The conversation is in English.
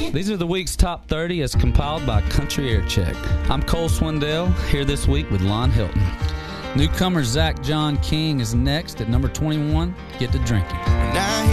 These are the week's top 30 as compiled by Country Air Check. I'm Cole Swindell, here this week with Lon Hilton. Newcomer Zach John King is next at number 21, Get to Drinking.